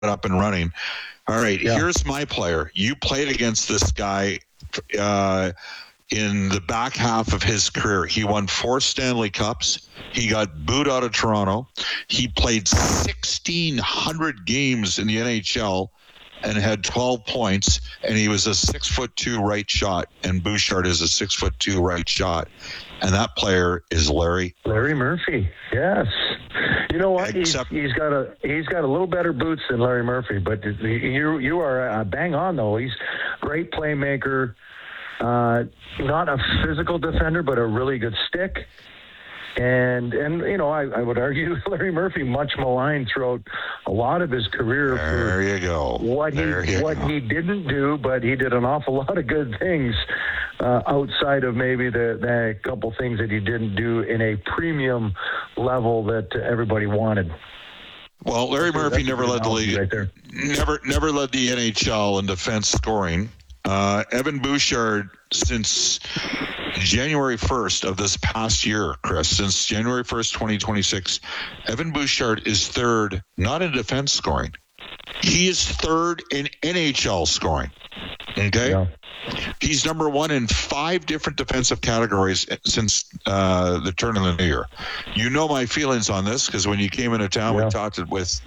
up and running. All right, Here's my player. You played against this guy in the back half of his career. He won 4 Stanley Cups. He got booed out of Toronto. He played 1,600 games in the NHL and had 12 points, and he was a 6'2" right shot, and Bouchard is a 6'2" right shot. And that player is Larry Murphy. Yes. You know what? He's got a little better boots than Larry Murphy, but you are bang on though. He's a great playmaker, not a physical defender, but a really good stick. And you know, I would argue Larry Murphy much maligned throughout a lot of his career. There you go. What he didn't do, but he did an awful lot of good things outside of maybe the couple things that he didn't do in a premium level that everybody wanted. Well, Larry Murphy never led the league. Right there. Never led the NHL in defense scoring. Evan Bouchard, since January 1st of this past year, Chris, since January 1st, 2026, Evan Bouchard is third, not in defense scoring. He is third in NHL scoring. Okay? Yeah. He's number 1 in 5 different defensive categories since the turn of the new year. You know my feelings on this because when you came into town, we talked with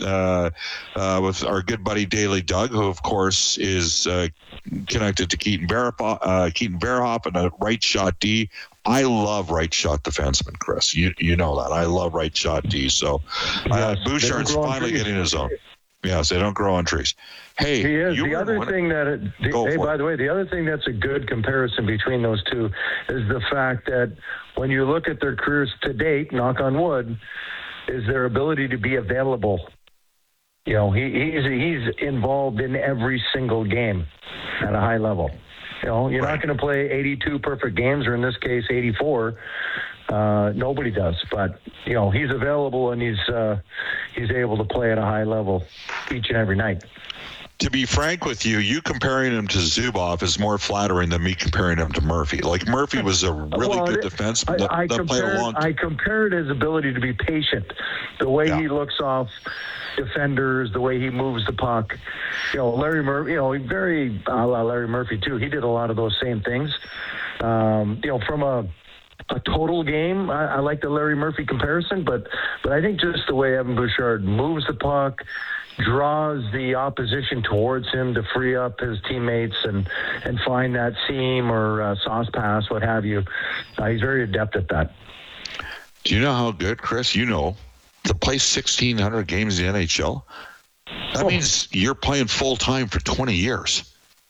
our good buddy Daily Doug, who of course is connected to Keaton Verhoff and a right shot D. I love right shot defensemen, Chris. You know that. I love right shot D. So Bouchard's finally getting his own. Yes, they don't grow on trees. Hey, he is. The other thing by the way, the other thing that's a good comparison between those two is the fact that when you look at their careers to date, knock on wood, is their ability to be available. You know, he's involved in every single game at a high level. You know, you're not going to play 82 perfect games, or in this case, 84. Nobody does, but you know he's available and he's able to play at a high level each and every night. To be frank with you comparing him to Zubov is more flattering than me comparing him to Murphy. Like Murphy was a really good defenseman that played a long time. I compared his ability to be patient, the way he looks off defenders, the way he moves the puck. You know, Larry Murphy. You know, very a la Larry Murphy too. He did a lot of those same things. You know, from a total game, I like the Larry Murphy comparison, but I think just the way Evan Bouchard moves the puck, draws the opposition towards him to free up his teammates and find that seam or sauce pass, what have you. He's very adept at that. Do you know how good, Chris? You know, to play 1,600 games in the NHL, that means you're playing full time for 20 years.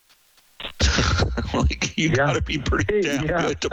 Like you got to be pretty damn good.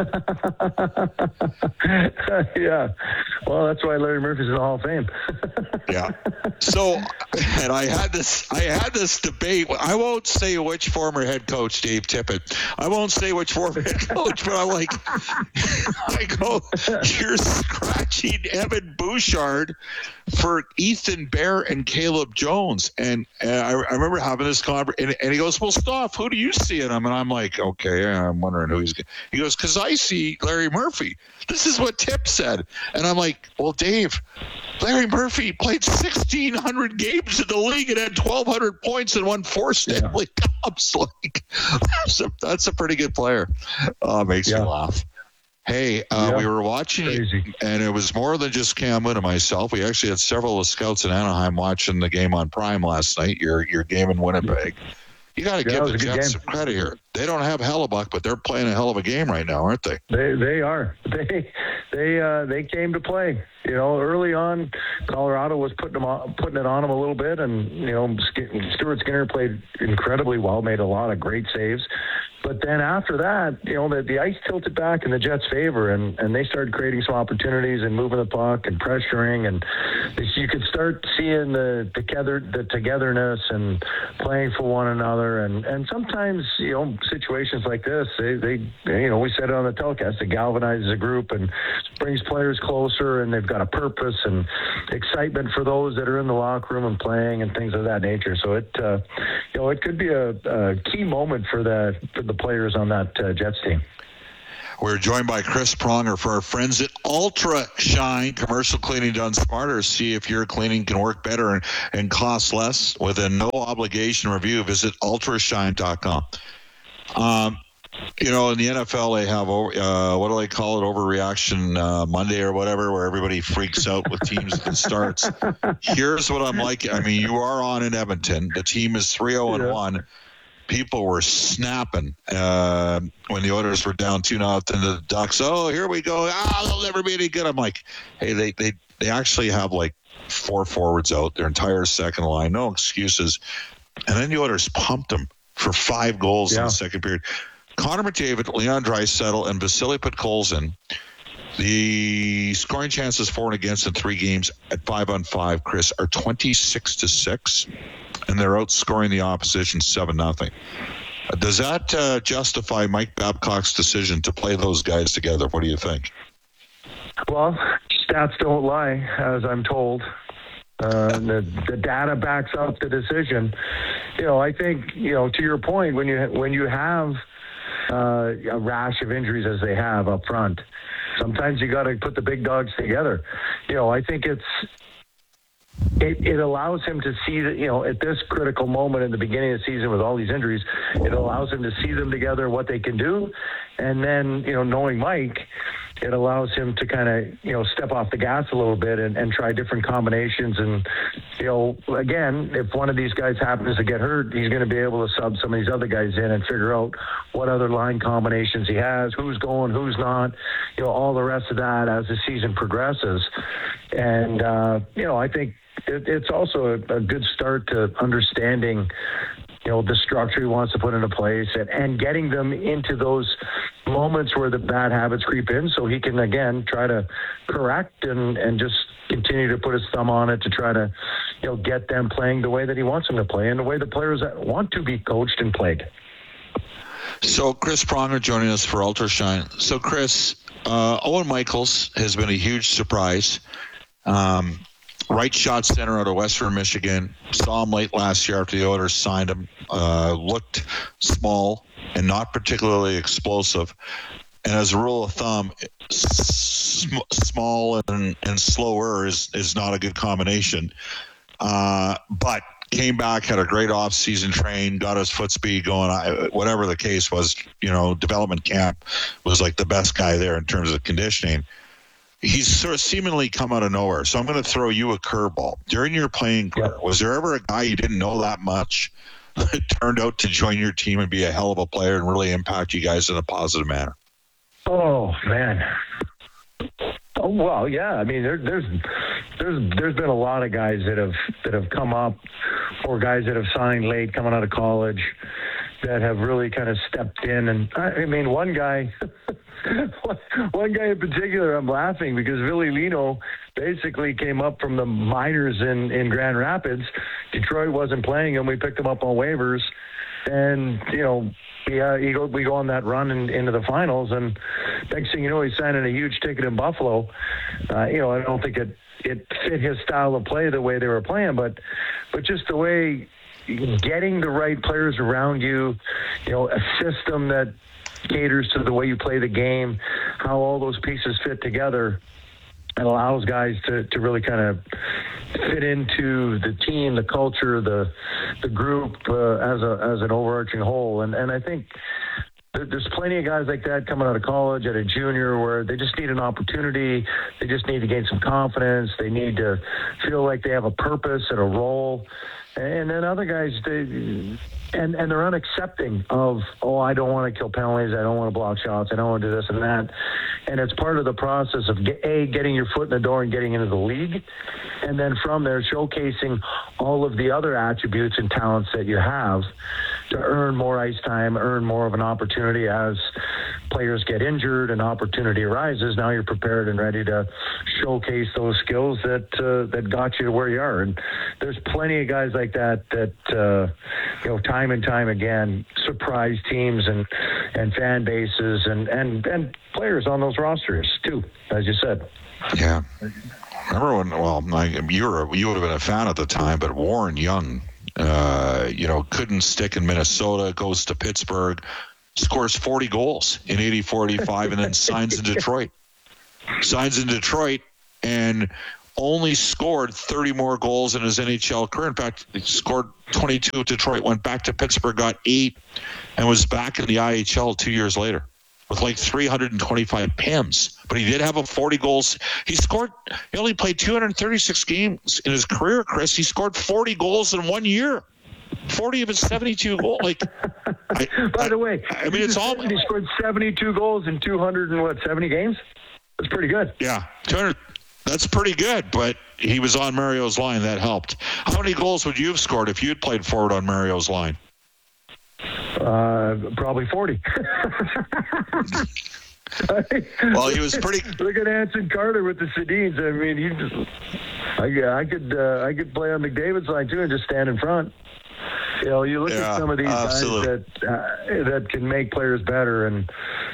Well, that's why Larry Murphy's in the Hall of Fame. So, and I had this debate. I won't say which former head coach, Dave Tippett. I won't say which former head coach, but I'm like, I go, you're scratching Evan Bouchard for Ethan Bear and Caleb Jones. And I remember having this conversation, and he goes, well, Stoff, who do you see in him? And I'm like, okay, I'm wondering who he's. He goes, because I see Larry Murphy. This is what Tip said. And I'm like, well, Dave, Larry Murphy played 1,600 games in the league and had 1,200 points and won 4 Stanley Cups. Like, that's a pretty good player. Makes me laugh. Hey, we were watching, and it was more than just Cam Wood and myself. We actually had several of the scouts in Anaheim watching the game on Prime last night, your game in Winnipeg. You got to give the Jets some credit here. They don't have Hellebuck, but they're playing a hell of a game right now, aren't they? They are. They came to play. You know, early on, Colorado was putting it on them a little bit, and you know, Stuart Skinner played incredibly well, made a lot of great saves. But then after that, you know, the ice tilted back in the Jets' favor, and they started creating some opportunities and moving the puck and pressuring, and you could start seeing the togetherness and playing for one another. And sometimes, you know, situations like this, they you know, we said it on the telecast, it galvanizes a group and brings players closer, and they've got a purpose and excitement for those that are in the locker room and playing and things of that nature. So it, you know, it could be a key moment for the players on that Jets team. We're joined by Chris Pronger for our friends at Ultra Shine, commercial cleaning done smarter. See if your cleaning can work better and cost less with a no obligation review. Visit ultrashine.com. In the NFL, they have, what do they call it, overreaction Monday or whatever, where everybody freaks out with teams at the starts. Here's what I'm like. I mean, you are on in Edmonton. The team is 3-0-1. People were snapping when the Oilers were down 2-0 to the Ducks. Oh, here we go. They'll never be any good. I'm like, hey, they actually have like 4 forwards out, their entire second line, no excuses. And then the Oilers pumped them for 5 goals in the second period. Connor McDavid, Leon Draisaitl, and Vasily Podkolzin. The scoring chances for and against in 3 games at 5-on-5, Chris, are 26-6, and they're outscoring the opposition 7-0. Does that justify Mike Babcock's decision to play those guys together? What do you think? Well, stats don't lie, as I'm told. The data backs up the decision. I think, to your point, when you have a rash of injuries as they have up front, sometimes you got to put the big dogs together. I think it allows him to see that, at this critical moment in the beginning of the season with all these injuries, it allows him to see them together, what they can do. And then, knowing Mike, it allows him to kind of, step off the gas a little bit and try different combinations. And, again, if one of these guys happens to get hurt, he's going to be able to sub some of these other guys in and figure out what other line combinations he has, who's going, who's not, all the rest of that as the season progresses. And, I think it's also a good start to understanding, the structure he wants to put into place and getting them into those moments where the bad habits creep in so he can, again, try to correct and just continue to put his thumb on it to try to, get them playing the way that he wants them to play and the way the players want to be coached and played. So Chris Pronger joining us for Ultra Shine. So Chris, Owen Michaels has been a huge surprise. Right shot center out of Western Michigan. Saw him late last year after the Oilers signed him. Looked small and not particularly explosive. And as a rule of thumb, small and slower is not a good combination. But came back, had a great off-season train, got his foot speed going. Whatever the case was, development camp was like the best guy there in terms of conditioning. He's sort of seemingly come out of nowhere. So I'm going to throw you a curveball. During your playing career, was there ever a guy you didn't know that much that turned out to join your team and be a hell of a player and really impact you guys in a positive manner? Oh, man. Oh, well, yeah. I mean, there's been a lot of guys that have come up, or guys that have signed late coming out of college that have really kind of stepped in. And I mean, one guy in particular, I'm laughing because Ville Lino basically came up from the minors in Grand Rapids. Detroit wasn't playing him. We picked him up on waivers, and we go on that run into the finals. And next thing you know, he's signing a huge ticket in Buffalo. I don't think it fit his style of play the way they were playing, but just the way getting the right players around you, a system that caters to the way you play the game, how all those pieces fit together, and allows guys to really kind of fit into the team, the culture, the group as an overarching whole. And I think there's plenty of guys like that coming out of college at a junior where they just need an opportunity. They just need to gain some confidence. They need to feel like they have a purpose and a role. And then other guys, and they're unaccepting of, I don't want to kill penalties, I don't want to block shots, I don't want to do this and that. And it's part of the process of, getting your foot in the door and getting into the league. And then from there, showcasing all of the other attributes and talents that you have to earn more ice time, earn more of an opportunity as players get injured and opportunity arises. Now you're prepared and ready to showcase those skills that got you to where you are. And there's plenty of guys like that time and time again surprise teams and fan bases and players on those rosters too, as you said. Yeah. Remember when, you would have been a fan at the time, but Warren Young, couldn't stick in Minnesota, goes to Pittsburgh, scores 40 goals in 84-85 and then signs in Detroit. And only scored 30 more goals in his NHL career. In fact, he scored 22 at Detroit, went back to Pittsburgh, got 8, and was back in the IHL 2 years later with like 325 PIMs. But he did have a 40 goals. He only played 236 games in his career, Chris. He scored 40 goals in 1 year. 40 of his 72 goals. By the way, I mean, it's all. He scored 72 goals in 270 games? That's pretty good. Yeah, 200. That's pretty good, but he was on Mario's line. That helped. How many goals would you have scored if you had played forward on Mario's line? Probably 40. Well, he was pretty. Look at Anson Carter with the Sedins. I mean, I could play on McDavid's line too and just stand in front. You know, you look at some of these guys that can make players better, and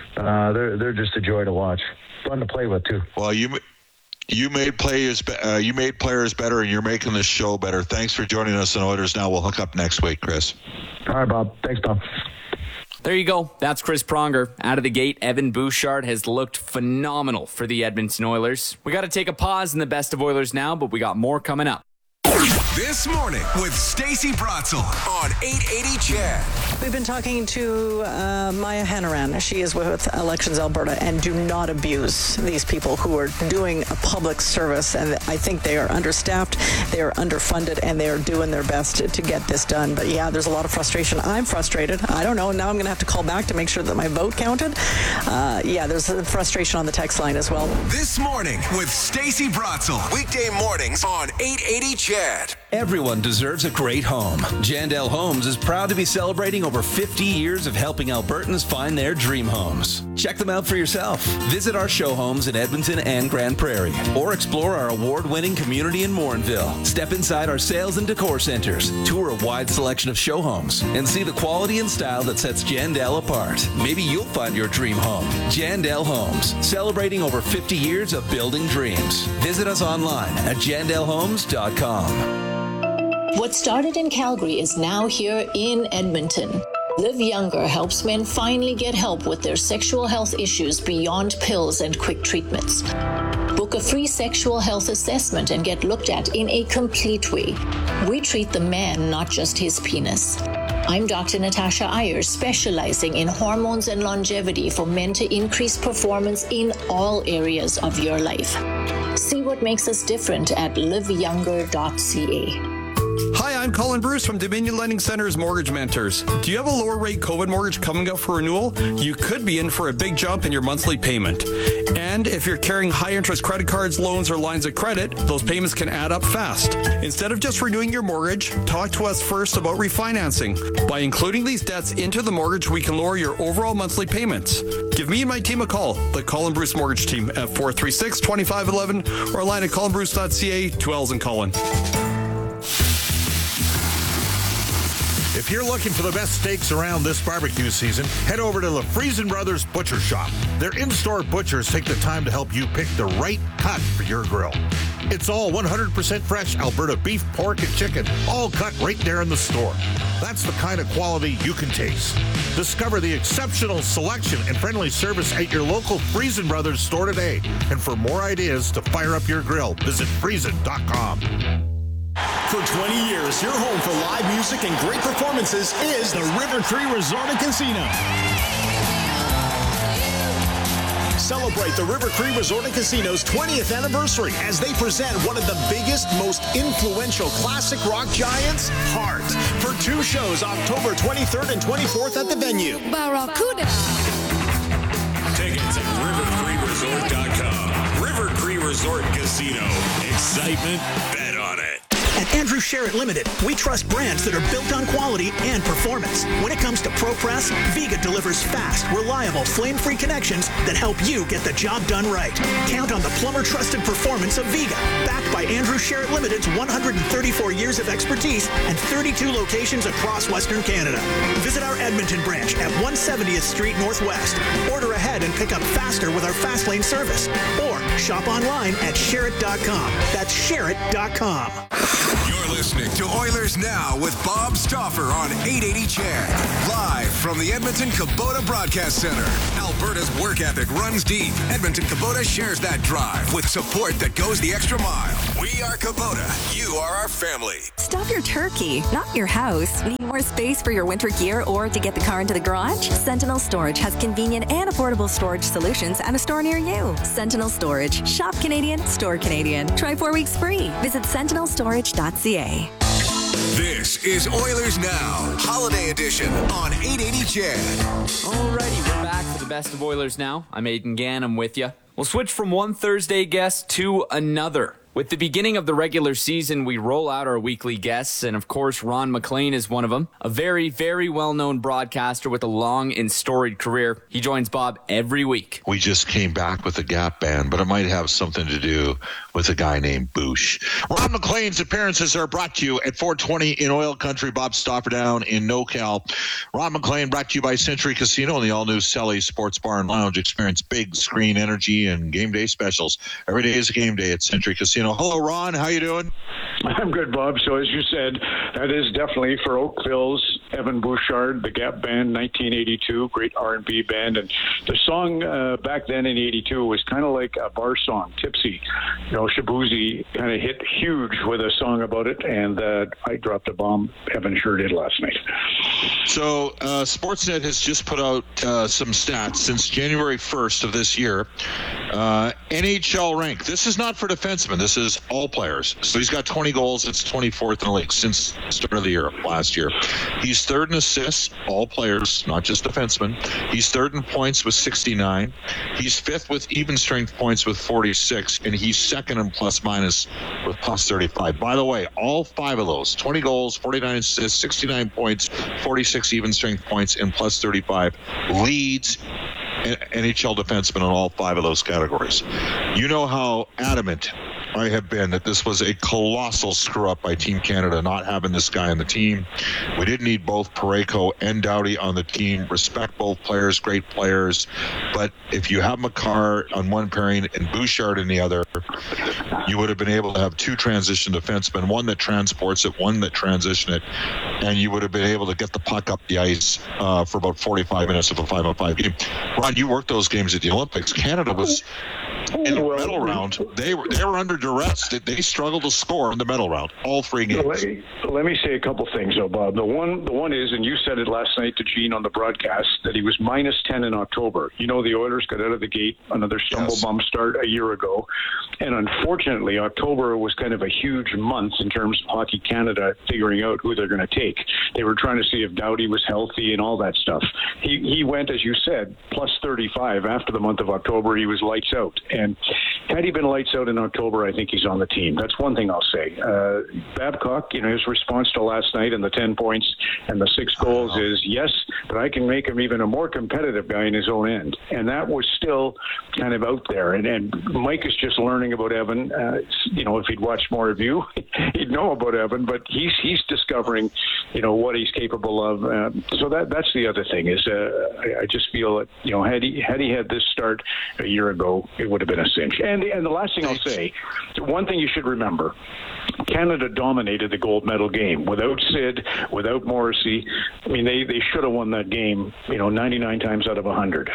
they're just a joy to watch. Fun to play with too. Well, you made players better, and you're making this show better. Thanks for joining us on Oilers Now. We'll hook up next week, Chris. All right, Bob. Thanks, Bob. There you go. That's Chris Pronger. Out of the gate, Evan Bouchard has looked phenomenal for the Edmonton Oilers. We got to take a pause in the Best of Oilers Now, but we got more coming up. This morning with Stacey Bratzel on 880 CHED. We've been talking to Maya Hannaran. She is with Elections Alberta, and do not abuse these people who are doing a public service. And I think they are understaffed, they are underfunded, and they are doing their best to get this done. But yeah, there's a lot of frustration. I'm frustrated. I don't know. Now I'm going to have to call back to make sure that my vote counted. There's frustration on the text line as well. This morning with Stacey Bratzel. Weekday mornings on 880 CHED. Everyone deserves a great home. Jandel Homes is proud to be celebrating over 50 years of helping Albertans find their dream homes. Check them out for yourself. Visit our show homes in Edmonton and Grand Prairie, or explore our award-winning community in Morinville. Step inside our sales and decor centers, tour a wide selection of show homes, and see the quality and style that sets Jandel apart. Maybe you'll find your dream home. Jandel Homes, celebrating over 50 years of building dreams. Visit us online at jandelhomes.com. What started in Calgary is now here in Edmonton. Live Younger helps men finally get help with their sexual health issues beyond pills and quick treatments. Book a free sexual health assessment and get looked at in a complete way. We treat the man, not just his penis. I'm Dr. Natasha Ayers, specializing in hormones and longevity for men to increase performance in all areas of your life. See what makes us different at liveyounger.ca. Hi, I'm Colin Bruce from Dominion Lending Center's Mortgage Mentors. Do you have a lower rate COVID mortgage coming up for renewal? You could be in for a big jump in your monthly payment. And if you're carrying high interest credit cards, loans, or lines of credit, those payments can add up fast. Instead of just renewing your mortgage, talk to us first about refinancing. By including these debts into the mortgage, we can lower your overall monthly payments. Give me and my team a call, the Colin Bruce Mortgage Team, at 436-2511 or online at colinbruce.ca, 2 L's in Colin. If you're looking for the best steaks around this barbecue season, head over to LaFriesen Brothers Butcher Shop. Their in-store butchers take the time to help you pick the right cut for your grill. It's all 100% fresh Alberta beef, pork, and chicken, all cut right there in the store. That's the kind of quality you can taste. Discover the exceptional selection and friendly service at your local Friesen Brothers store today. And for more ideas to fire up your grill, visit friesen.com. For 20 years, your home for live music and great performances is the River Cree Resort and Casino. Celebrate the River Cree Resort and Casino's 20th anniversary as they present one of the biggest, most influential classic rock giants, Heart, for 2 shows October 23rd and 24th at the venue. Barracuda. Tickets at rivercreeresort.com. River Cree Resort and Casino. Excitement, bet on it. At Andrew Sherritt Limited, we trust brands that are built on quality and performance. When it comes to ProPress, Viga delivers fast, reliable, flame-free connections that help you get the job done right. Count on the plumber-trusted performance of Viga, backed by Andrew Sherritt Limited's 134 years of expertise and 32 locations across Western Canada. Visit our Edmonton branch at 170th Street Northwest. Order ahead and pick up faster with our Fast Lane service. Or shop online at Sherritt.com. That's Sherritt.com. You're You're listening to Oilers Now with Bob Stauffer on 880 CHED. Live from the Edmonton Kubota Broadcast Center. Alberta's work ethic runs deep. Edmonton Kubota shares that drive with support that goes the extra mile. We are Kubota. You are our family. Stuff your turkey, not your house. Need more space for your winter gear or to get the car into the garage? Sentinel Storage has convenient and affordable storage solutions at a store near you. Sentinel Storage. Shop Canadian, store Canadian. Try 4 weeks free. Visit sentinelstorage.ca. This is Oilers Now, Holiday Edition on 880 CHED. Alrighty, we're back for the best of Oilers Now. I'm Aidan Gann, I'm with you. We'll switch from one Thursday guest to another. With the beginning of the regular season, we roll out our weekly guests, and of course, Ron MacLean is one of them. A very, very well-known broadcaster with a long and storied career. He joins Bob every week. We just came back with the Gap Band, but it might have something to do with a guy named Boosh. Ron MacLean's appearances are brought to you at 420 in Oil Country, Bob Stauffer down in NoCal. Ron MacLean brought to you by Century Casino and the all-new Selly Sports Bar and Lounge. Experience big screen energy and game day specials. Every day is a game day at Century Casino. Hello, Ron. How you doing? I'm good, Bob. So as you said, that is definitely for Oakville's Evan Bouchard, the Gap Band, 1982, great R&B band. And the song back then in 82 was kind of like a bar song, Tipsy. You know, Shabuzi kind of hit huge with a song about it, and I dropped a bomb. Evan sure did last night. So Sportsnet has just put out some stats since January 1st of this year. NHL rank. This is not for defensemen. This is all players. So he's got 20 goals. It's 24th in the league since the start of the year, last year. He's third in assists, all players, not just defensemen. He's third in points with 69. He's fifth with even strength points with 46. And he's second in plus minus with plus 35. By the way, all five of those, 20 goals, 49 assists, 69 points, 46 even strength points, and plus 35, leads NHL defensemen in all five of those categories. You know how adamant I have been that this was a colossal screw-up by Team Canada not having this guy on the team. We didn't need both Parayko and Doughty on the team. Respect both players, great players. But if you have Makar on one pairing and Bouchard in the other, you would have been able to have two transition defensemen, one that transports it, one that transition it, and you would have been able to get the puck up the ice for about 45 minutes of a 5-on-5 game. Ron, you worked those games at the Olympics. Canada was in the medal round. They were under duress. They struggled to score in the medal round, all three games. Let me say a couple things, though, Bob. The one is, and you said it last night to Gene on the broadcast, that he was minus 10 in October. You know, the Oilers got out of the gate, another bum start a year ago. And unfortunately, October was kind of a huge month in terms of Hockey Canada figuring out who they're going to take. They were trying to see if Doughty was healthy and all that stuff. He went, as you said, plus 35 after the month of October. He was lights out. And had he been lights out in October, I think he's on the team. That's one thing I'll say. Babcock, you know, his response to last night and the 10 points and the 6 goals is, yes, but I can make him even a more competitive guy in his own end. And that was still kind of out there. And Mike is just learning about Evan. You know, if he'd watched more of you, he'd know about Evan, but he's discovering, you know, what he's capable of. So that's the other thing is I just feel that, you know, had he had this start a year ago, it would have been a cinch. And the last thing I'll say, one thing you should remember, Canada dominated the gold medal game without Sid, without Morrissey. I mean, they should have won that game, you know, 99 times out of 100.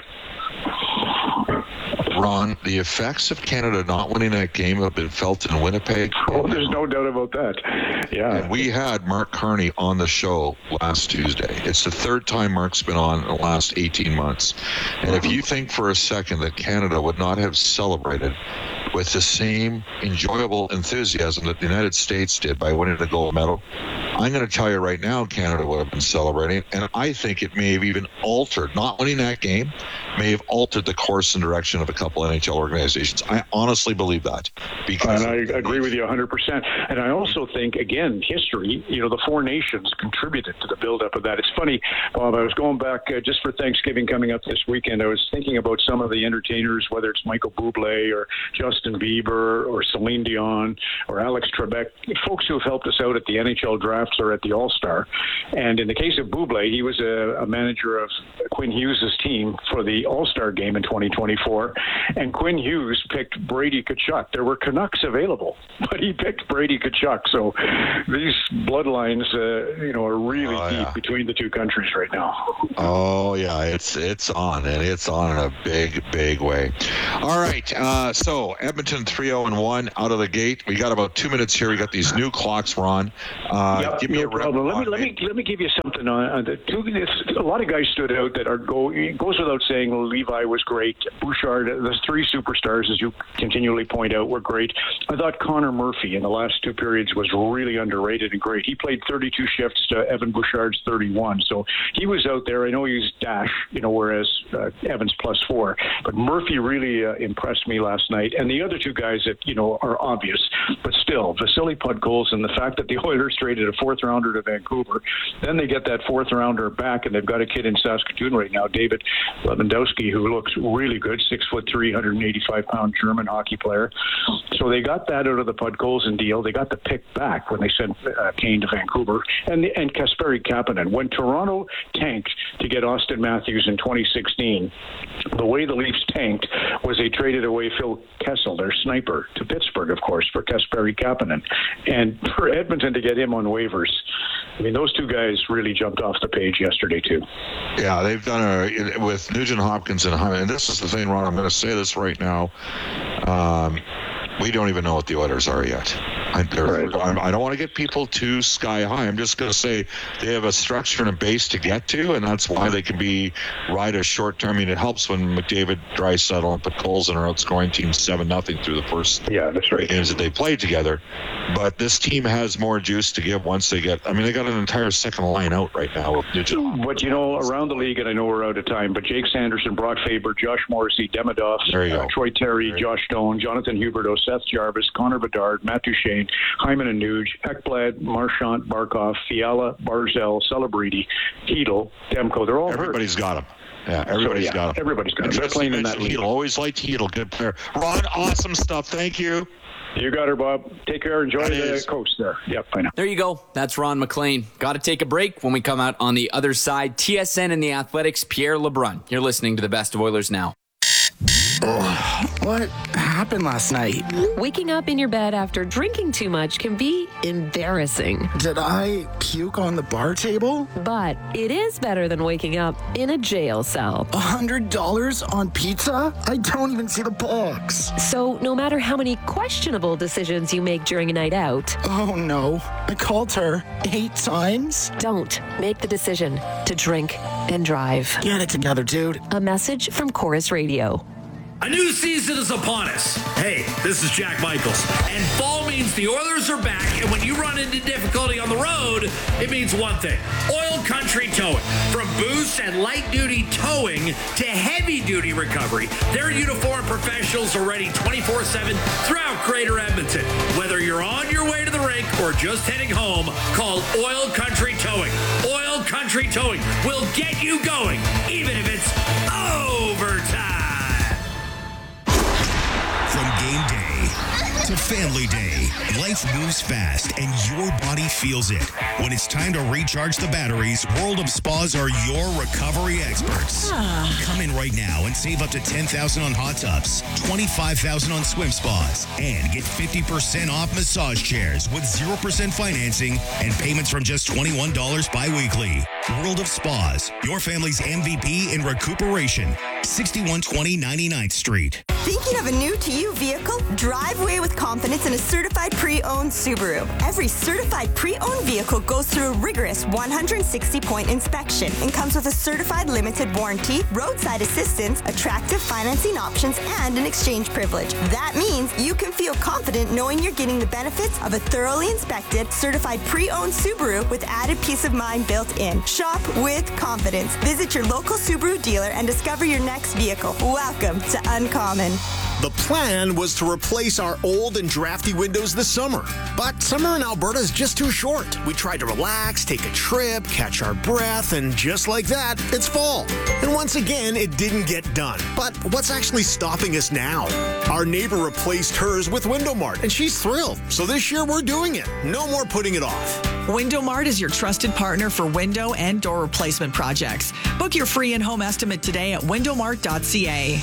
Ron, the effects of Canada not winning that game have been felt in Winnipeg. Oh, there's no doubt about that. Yeah. And we had Mark Carney on the show last Tuesday. It's the third time Mark's been on in the last 18 months. And if you think for a second that Canada would not have celebrated with the same enjoyable enthusiasm that the United States did by winning the gold medal, I'm going to tell you right now, Canada would have been celebrating, and I think it may have even altered, not winning that game, may have altered the course and direction of a couple NHL organizations. I honestly believe that. And I agree with you 100%. And I also think, again, history, you know, the four nations contributed to the buildup of that. It's funny, Bob, I was going back just for Thanksgiving coming up this weekend. I was thinking about some of the entertainers, whether it's Michael Bublé or Justin Bieber or Celine Dion or Alex Trebek, folks who have helped us out at the NHL drafts or at the All-Star. And in the case of Buble, he was a manager of Quinn Hughes' team for the All-Star game in 2024, and Quinn Hughes picked Brady Tkachuk. There were Canucks available, but he picked Brady Tkachuk. So these bloodlines, are really deep between the two countries right now. Oh yeah, it's on, and it's on in a big way. All right, so Edmonton 3-0-1 out of the gate. We got about 2 minutes here. We got these new clocks, Ron. Give me no problem. Let me give you something on the two. A lot of guys stood out that it goes without saying. Levi was great. Bouchard, the three superstars, as you continually point out, were great. I thought Connor Murphy in the last two periods was really underrated and great. He played 32 shifts to Evan Bouchard's 31, so he was out there. I know he was dash, whereas Evans +4, but Murphy really impressed me last night. And the other two guys that are obvious, but still, Vasily Podkolzin, and the fact that the Oilers traded a fourth rounder to Vancouver, then they get that fourth rounder back, and they've got a kid in Saskatoon right now, David Lewandowski, who looks really good, 6'3", 185-pound German hockey player. So they got that out of the Podkolzin deal. They got the pick back when they sent Kane to Vancouver, and Kasperi Kapanen. When Toronto tanked to get Austin Matthews in 2016, the way the Leafs tanked was they traded away Phil Kessel, their sniper, to Pittsburgh, of course, for Kasperi Kapanen. And for Edmonton to get him on waivers, I mean, those two guys really jumped off the page yesterday, too. Yeah, they've done with Nugent Hopkins and Hyman. And this is the thing, Ron, I'm going to say this right now. We don't even know what the Oilers are yet. I don't want to get people too sky high. I'm just going to say they have a structure and a base to get to, and that's why they can ride a short term. I mean, it helps when McDavid, Draisaitl, and Podkolzin are outscoring teams 7-0 through the first games that they played together. But this team has more juice to give once they get. I mean, they got an entire second line out right now with Nugent. But around the league, and I know we're out of time, but Jake Sanderson, Brock Faber, Josh Morrissey, Demidov, Troy Terry, Josh Stone, Jonathan Huberdeau, Seth Jarvis, Connor Bedard, Matt Duchene, Hyman and Nuge, Ekblad, Marchand, Barkov, Fiala, Barzell, Celebrity, Hedl, Demko. They're all Everybody's got them. Yeah, everybody's got them. Everybody's got them. They're playing in that league. Always liked Hedl. Good player. Ron, awesome stuff. Thank you. You got her, Bob. Take care. Enjoy the coast there. Yep, I know. There you go. That's Ron McLean. Got to take a break. When we come out on the other side, TSN and the Athletics, Pierre LeBrun. You're listening to the Best of Oilers Now. What happened last night? Waking up in your bed after drinking too much can be embarrassing. Did I puke on the bar table? But it is better than waking up in a jail cell. $100 on pizza? I don't even see the box. So no matter how many questionable decisions you make during a night out. Oh no, I called her 8 times. Don't make the decision to drink and drive. Get it together, dude. A message from Chorus Radio. A new season is upon us. Hey, this is Jack Michaels. And fall means the Oilers are back, and when you run into difficulty on the road, it means one thing. Oil Country Towing. From boost and light-duty towing to heavy-duty recovery, their uniformed professionals are ready 24/7 throughout Greater Edmonton. Whether you're on your way to the rink or just heading home, call Oil Country Towing. Oil Country Towing will get you going, even if it's overtime. From game day to family day, life moves fast and your body feels it. When it's time to recharge the batteries, World of Spas are your recovery experts. Come in right now and save up to $10,000 on hot tubs, $25,000 on swim spas, and get 50% off massage chairs with 0% financing and payments from just $21 bi-weekly. World of Spas, your family's MVP in recuperation. 6120 99th Street. Thinking of a new to you vehicle? Drive away with confidence in a certified pre-owned Subaru. Every certified pre-owned vehicle goes through a rigorous 160-point inspection and comes with a certified limited warranty, roadside assistance, attractive financing options, and an exchange privilege. That means you can feel confident knowing you're getting the benefits of a thoroughly inspected, certified pre-owned Subaru with added peace of mind built in. Shop with confidence. Visit your local Subaru dealer and discover your next vehicle. Welcome to Uncommon. The plan was to replace our old and drafty windows this summer. But summer in Alberta is just too short. We tried to relax, take a trip, catch our breath, and just like that, it's fall. And once again, it didn't get done. But what's actually stopping us now? Our neighbor replaced hers with Window Mart, and she's thrilled. So this year, we're doing it. No more putting it off. Window Mart is your trusted partner for window and door replacement projects. Book your free in-home estimate today at windowmart.ca.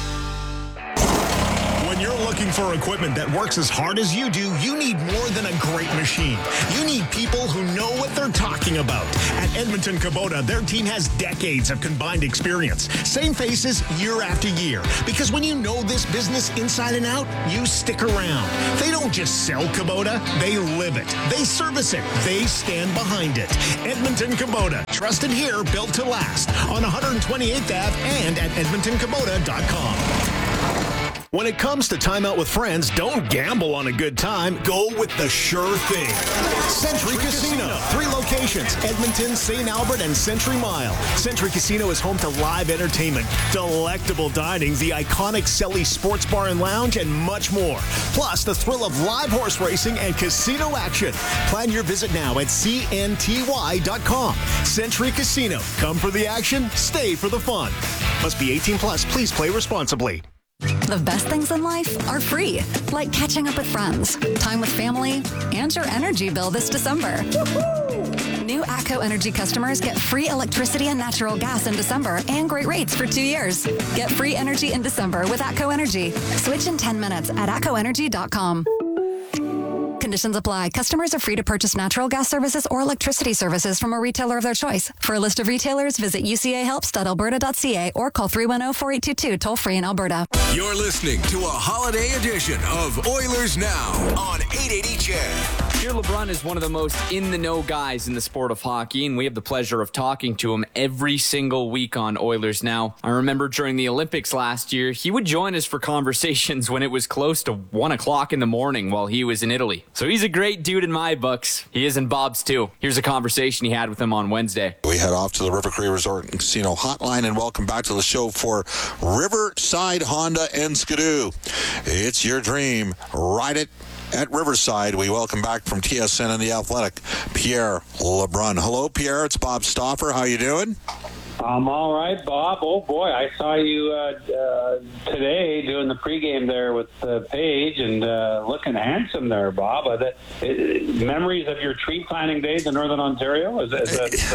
When you're looking for equipment that works as hard as you do, you need more than a great machine. You need people who know what they're talking about. At Edmonton Kubota, their team has decades of combined experience. Same faces year after year. Because when you know this business inside and out, you stick around. They don't just sell Kubota, they live it. They service it. They stand behind it. Edmonton Kubota. Trusted here, built to last. On 128th Ave and at edmontonkubota.com. When it comes to time out with friends, don't gamble on a good time. Go with the sure thing. Century Casino. 3 locations, Edmonton, St. Albert, and Century Mile. Century Casino is home to live entertainment, delectable dining, the iconic Selly Sports Bar and Lounge, and much more. Plus, the thrill of live horse racing and casino action. Plan your visit now at cnty.com. Century Casino. Come for the action, stay for the fun. Must be 18 plus. Please play responsibly. The best things in life are free, like catching up with friends, time with family, and your energy bill this December. New ATCO Energy customers get free electricity and natural gas in December and great rates for 2 years. Get free energy in December with ATCO Energy. Switch in 10 minutes at atcoenergy.com. Conditions apply. Customers are free to purchase natural gas services or electricity services from a retailer of their choice. For a list of retailers, visit ucahelps.alberta.ca or call 310-4822 toll-free in Alberta. You're listening to a holiday edition of Oilers Now on 880 CHED. Pierre LeBrun is one of the most in-the-know guys in the sport of hockey, and we have the pleasure of talking to him every single week on Oilers Now. I remember during the Olympics last year, he would join us for conversations when it was close to 1 o'clock in the morning while he was in Italy. So he's a great dude in my books. He is in Bob's too. Here's a conversation he had with him on Wednesday. We head off to the River Cree Resort and Casino hotline and welcome back to the show for Riverside Honda and Skidoo. It's your dream. Ride it at Riverside. We welcome back from TSN and The Athletic, Pierre LeBrun. Hello, Pierre. It's Bob Stauffer. How you doing? I'm all right, Bob. Oh, boy, I saw you today doing the pregame there with Paige and looking handsome there, Bob. Memories of your tree planting days in Northern Ontario? Did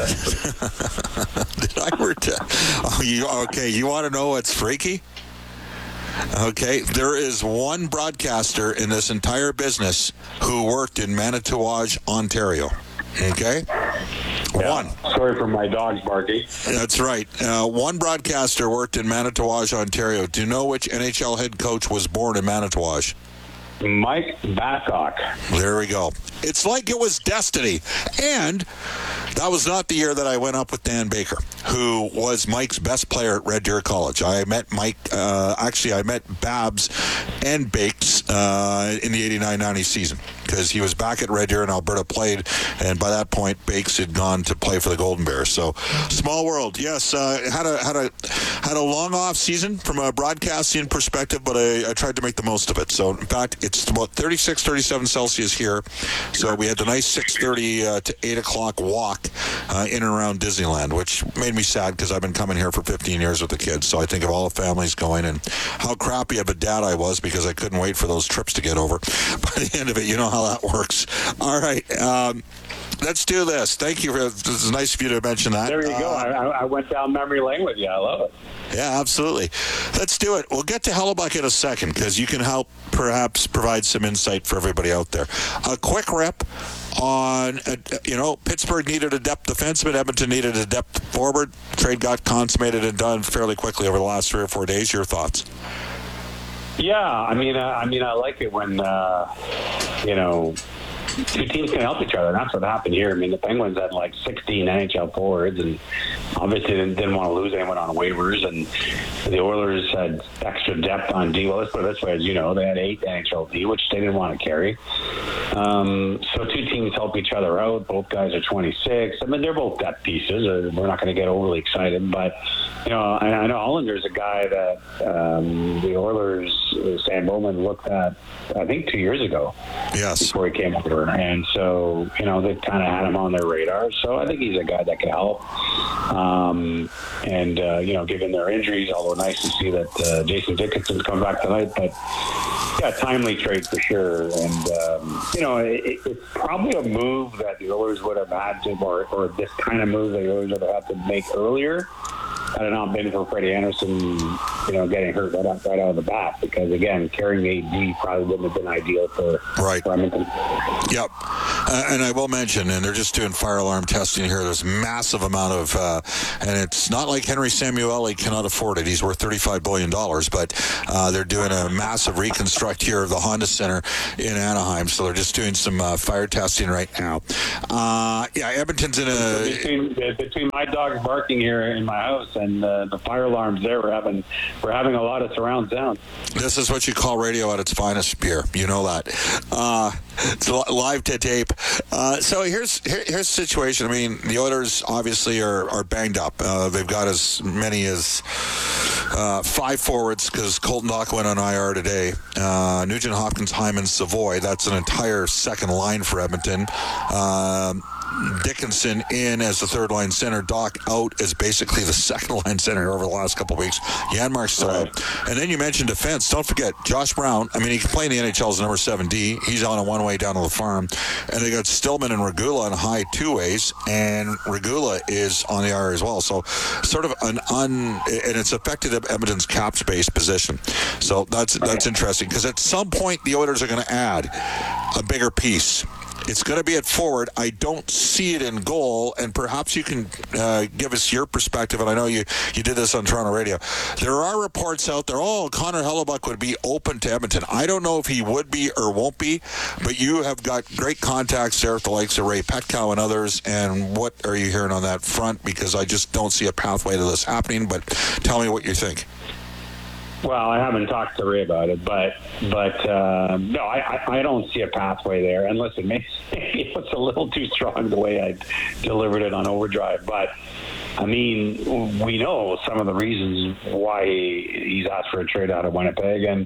I were to... Oh, okay, you want to know what's freaky? Okay, there is one broadcaster in this entire business who worked in Manitouwadge, Ontario. Okay? Yeah, one. Sorry for my dogs barking. That's right. One broadcaster worked in Manitouwadge, Ontario. Do you know which NHL head coach was born in Manitouwadge? Mike Babcock. There we go. It's like it was destiny. And that was not the year that I went up with Dan Baker, who was Mike's best player at Red Deer College. I met Mike, I met Babs and Bakes in the 89-90 season because he was back at Red Deer and Alberta played, and by that point, Bakes had gone to play for the Golden Bears. So, small world. Yes, had a long off season from a broadcasting perspective, but I tried to make the most of it. So, in fact, it's about 36, 37 Celsius here. So we had the nice 6:30 to 8 o'clock walk in and around Disneyland, which made me sad because I've been coming here for 15 years with the kids. So I think of all the families going and how crappy of a dad I was because I couldn't wait for those trips to get over. By the end of it, you know how that works. All right. Let's do this. Thank you. This is nice of you to mention that. There you go. I went down memory lane with you. I love it. Yeah, absolutely. Let's do it. We'll get to Hellebuck in a second because you can help perhaps provide some insight for everybody out there. A quick rep on, Pittsburgh needed a depth defenseman. Edmonton needed a depth forward. Trade got consummated and done fairly quickly over the last 3 or 4 days. Your thoughts? Yeah, I mean, I like it when, two teams can help each other. And that's what happened here. I mean, the Penguins had like 16 NHL forwards, and obviously didn't want to lose anyone on waivers. And the Oilers had extra depth on D. Well, let's put it this way, as you know, they had 8 NHL D, which they didn't want to carry. So two teams help each other out. Both guys are 26. I mean, they're both depth pieces. We're not going to get overly excited, but you know, I know Hollander's a guy that the Oilers, Sam Bowman, looked at, I think, 2 years ago. Yes. Before he came over, and so you know they've kind of had him on their radar. So I think he's a guy that can help. You know, given their injuries, although nice to see that Jason Dickinson's come back tonight, but yeah, timely trade for sure. And you know, it's probably a move that the Oilers would have had to, or this kind of move that the Oilers would have had to make earlier. Had it not been for Freddie Anderson, you know, getting hurt right out of the bat, because again, carrying AD probably wouldn't have been ideal for Edmonton. Yep. And I will mention, and they're just doing fire alarm testing here. There's a massive amount of, and it's not like Henry Samueli cannot afford it. He's worth $35 billion, but they're doing a massive reconstruct here of the Honda Center in Anaheim. So they're just doing some fire testing right now. Yeah, Edmonton's in a... Between my dogs barking here in my house and the fire alarms there, we're having a lot of surround sound. This is what you call radio at its finest, Pierre. You know that. It's live to tape. So here's the situation. I mean, the Oilers obviously are banged up. They've got as many as 5 forwards, because Colton Dach went on IR today. Nugent Hopkins, Hyman, Savoy. That's an entire second line for Edmonton. Dickinson in as the third line center, Dach out as basically the second line center over the last couple of weeks. Janmark's still out. And then you mentioned defense. Don't forget Josh Brown. I mean, he can play in the NHL as number 7D. He's on a one-way down to the farm. And they got Stillman and Regula on high 2-ways, and Regula is on the IR as well. So sort of and it's affected Edmonton's cap space position. So that's interesting, because at some point the Oilers are going to add a bigger piece. It's going to be at forward. I don't see it in goal, and perhaps you can give us your perspective, and I know you did this on Toronto radio. There are reports out there, Connor Hellebuyck would be open to Edmonton. I don't know if he would be or won't be, but you have got great contacts there with the likes of Ray Petkow and others, and what are you hearing on that front? Because I just don't see a pathway to this happening, but tell me what you think. Well, I haven't talked to Ray about it, but no, I don't see a pathway there. And listen, maybe it's a little too strong the way I delivered it on Overdrive, but I mean, we know some of the reasons why he's asked for a trade out of Winnipeg, and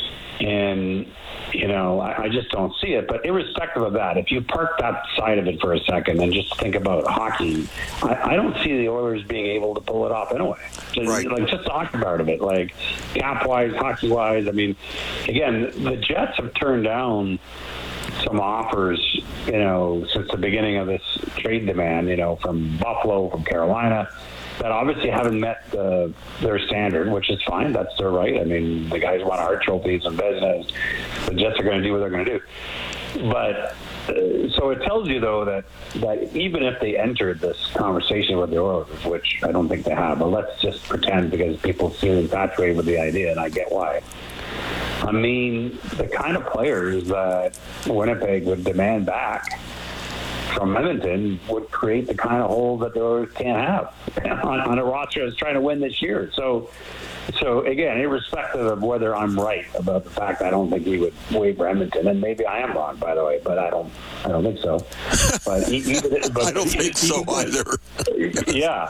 you know, I just don't see it. But irrespective of that, if you park that side of it for a second and just think about hockey, I don't see the Oilers being able to pull it off anyway. Like, just the hockey part of it, like cap-wise, hockey-wise. I mean, again, the Jets have turned down some offers, you know, since the beginning of this trade demand, you know, from Buffalo, from Carolina, that obviously haven't met their standard, which is fine. That's their right. I mean, the guys won Hart trophies and Vezina. The Jets are going to do what they're going to do. But so it tells you, though, that even if they entered this conversation with the Oilers, which I don't think they have, but let's just pretend, because people seem infatuated with the idea, and I get why. I mean, the kind of players that Winnipeg would demand back from Edmonton would create the kind of hole that the Oilers can't have on a roster that's trying to win this year. So again, irrespective of whether I'm right about the fact I don't think he would waiver Edmonton, and maybe I am wrong, by the way, but I don't think so. But I don't think so either. Yeah.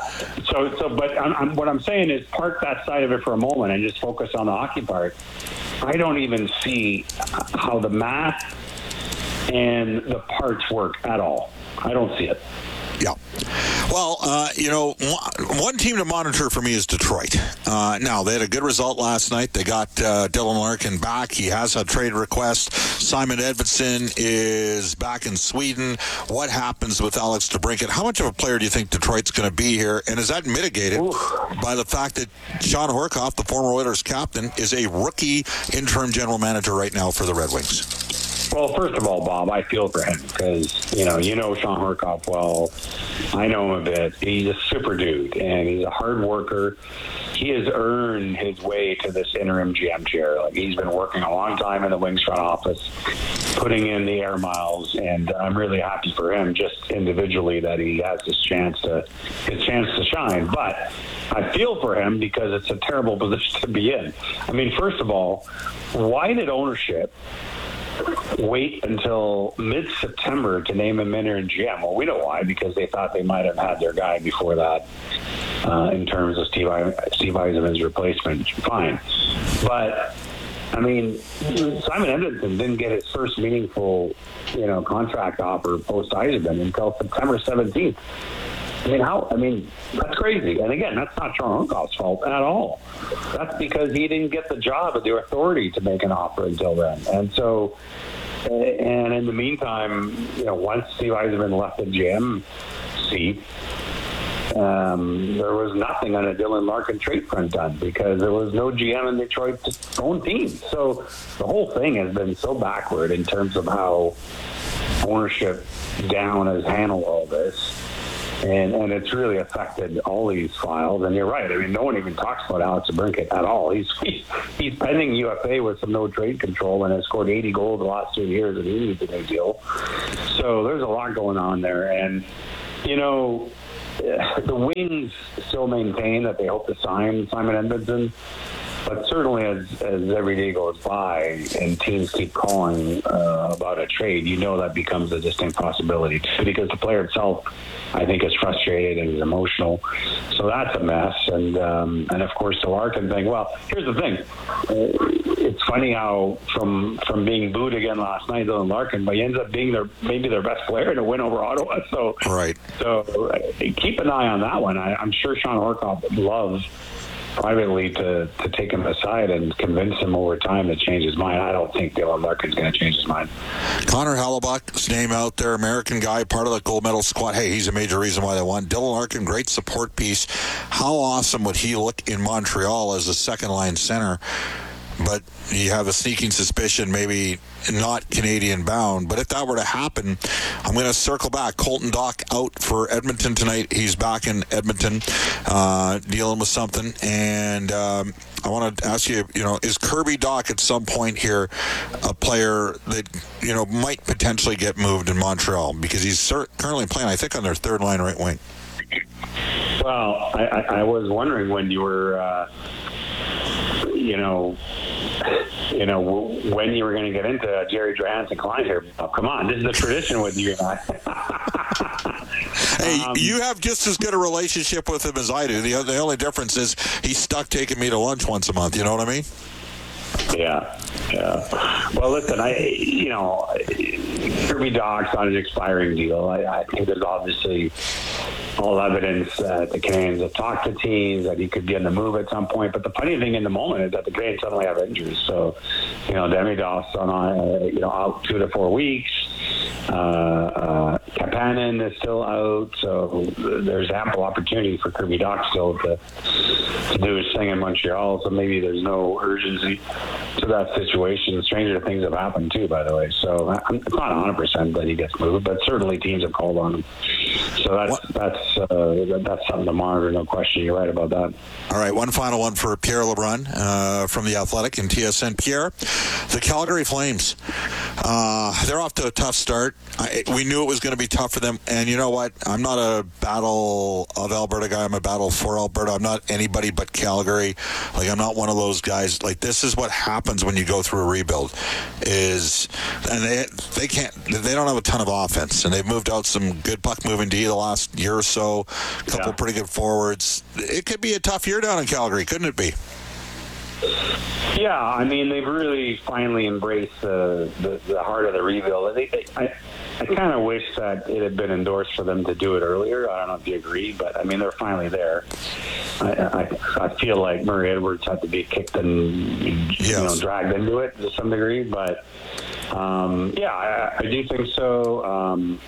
But what I'm saying is, park that side of it for a moment and just focus on the hockey part. I don't even see how the math and the parts work at all. I don't see it. Yeah. Well, you know, one team to monitor for me is Detroit. Now, they had a good result last night. They got Dylan Larkin back. He has a trade request. Simon Edvinsson is back in Sweden. What happens with Alex DeBrincat? How much of a player do you think Detroit's going to be here? And is that mitigated by the fact that Sean Horkoff, the former Oilers captain, is a rookie interim general manager right now for the Red Wings? Well, first of all, Bob, I feel for him because, you know Sean Horkoff well. I know him a bit. He's a super dude, and he's a hard worker. He has earned his way to this interim GM chair. Like, he's been working a long time in the Wings front office. putting in the air miles, and I'm really happy for him just individually that he has his chance to shine. But I feel for him because it's a terrible position to be in. I mean, first of all, why did ownership wait until mid-September to name him interim GM? Well, we know why, because they thought they might have had their guy before that in terms of Steve Yzerman's replacement. Fine. But, I mean, Simon Edmondson didn't get his first meaningful, contract offer post-Yzerman until September 17th. I mean, that's crazy. And again, that's not Sean Horkoff's fault at all. That's because he didn't get the job of the authority to make an offer until then. And so, and in the meantime, once Steve Yzerman left the GM seat, there was nothing on a Dylan Larkin trade front done because there was no GM in Detroit's own team. So the whole thing has been so backward in terms of how ownership down has handled all this. And it's really affected all these files. And you're right. I mean, no one even talks about Alex DeBrincat at all. He's pending UFA with some no trade control and has scored 80 goals the last 2 years, and he needs a new deal. So there's a lot going on there. And, the Wings still maintain that they hope to sign Simon Edmondson. But certainly as every day goes by and teams keep calling about a trade, that becomes a distinct possibility too, because the player itself, I think, is frustrated and is emotional. So that's a mess. And of course, the Larkin thing. Well, here's the thing. It's funny how from being booed again last night, Dylan Larkin, but he ends up being maybe their best player to win over Ottawa. So right. So keep an eye on that one. I'm sure Sean Horkoff would love privately to take him aside and convince him over time to change his mind. I don't think Dylan Larkin's going to change his mind. Connor Hellebuyck's name out there, American guy, part of the gold medal squad. Hey, he's a major reason why they won. Dylan Larkin, great support piece. How awesome would he look in Montreal as a second-line center? But you have a sneaking suspicion, maybe not Canadian bound. But if that were to happen, I'm going to circle back. Colton Dach out for Edmonton tonight. He's back in Edmonton dealing with something. And I want to ask you, is Kirby Dach at some point here a player that, might potentially get moved in Montreal? Because he's currently playing, I think, on their third line right wing. Well, I was wondering when you were... when you were going to get into Jerry Johansson Klein here. Oh, come on, this is a tradition with you and I. Hey, you have just as good a relationship with him as I do. The only difference is he's stuck taking me to lunch once a month. You know what I mean? Yeah. Well, listen, Kirby Dach's on an expiring deal. I think there's obviously all evidence that the Canadians have talked to teams that he could get in the move at some point. But the funny thing in the moment is that the Canadians suddenly have injuries. So, Demidov's out 2 to 4 weeks. Kapanen is still out, so there's ample opportunity for Kirby Dach still to do his thing in Montreal. So maybe there's no urgency to that situation. Stranger things have happened too, by the way. So it's not 100% that he gets moved, but certainly teams have called on him. So that's something to monitor. No question. You're right about that. All right, one final one for Pierre LeBrun from The Athletic and TSN. Pierre, the Calgary Flames, they're off to a tough start. We knew it was going to be tough for them, and you know what? I'm not a Battle of Alberta guy. I'm a Battle for Alberta. I'm not anybody but Calgary. I'm not one of those guys. This is what happens when you go through a rebuild. And they don't have a ton of offense, and they've moved out some good puck moving D the last year or so. A couple pretty good forwards. It could be a tough year down in Calgary, couldn't it be? Yeah, I mean, they've really finally embraced the heart of the rebuild. I kind of wish that it had been endorsed for them to do it earlier. I don't know if you agree, but I mean, they're finally there. I feel like Murray Edwards had to be kicked and dragged into it to some degree, but I do think so.